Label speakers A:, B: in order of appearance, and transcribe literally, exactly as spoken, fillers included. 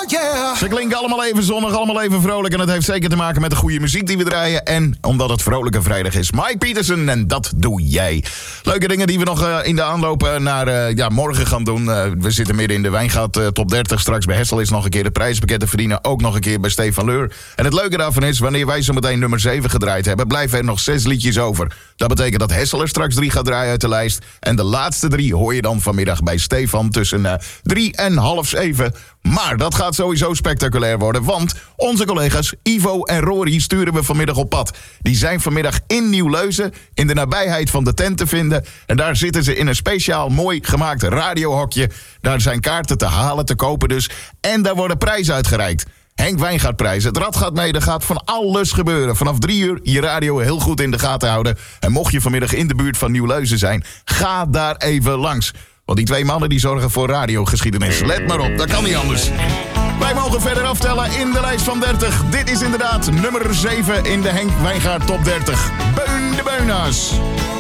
A: yeah.
B: Ze klinken allemaal even zonnig, allemaal even vrolijk. En dat heeft zeker te maken met de goede muziek die we draaien. En omdat het Vrolijke Vrijdag is. Mike Peterson, en dat doe jij. Leuke dingen die we nog uh, in de aanloop uh, naar uh, ja, morgen gaan doen. Uh, we zitten midden in de Wijngaard uh, top dertig. Straks bij Hessel is nog een keer de prijspakketten verdienen. Ook nog een keer bij Stefan Leur. En het leuke daarvan is, wanneer wij zo meteen nummer zeven gedraaid hebben, blijven er nog zes liedjes over. Dat betekent dat Hessel er straks drie gaat draaien uit de lijst. En de laatste drie hoor je dan vanmiddag bij Stefan tussen uh, drie en half zeven. Maar dat gaat sowieso spectaculair worden, want onze collega's Ivo en Rory sturen we vanmiddag op pad. Die zijn vanmiddag in Nieuw-Leuzen, in de nabijheid van de tent te vinden. En daar zitten ze in een speciaal mooi gemaakt radiohokje. Daar zijn kaarten te halen, te kopen dus. En daar worden prijzen uitgereikt. Henk Wijngaard prijs. Het rad gaat mee, er gaat van alles gebeuren. Vanaf drie uur je radio heel goed in de gaten houden. En mocht je vanmiddag in de buurt van Nieuw-Leuzen zijn, ga daar even langs. Want die twee mannen die zorgen voor radiogeschiedenis. Let maar op, dat kan niet anders. Wij mogen verder aftellen in de lijst van dertig. Dit is inderdaad nummer zeven in de Henk Wijngaard top dertig. Beun de Beuna's.